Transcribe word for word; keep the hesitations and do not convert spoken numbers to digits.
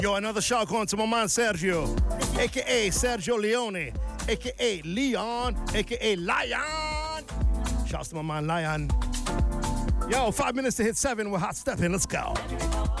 Yo, another shout going to my man Sergio, aka Sergio Leone, aka Leon, aka Lion. Shouts to my man Lion. Yo, five minutes to hit seven. We're hot stepping. Let's go.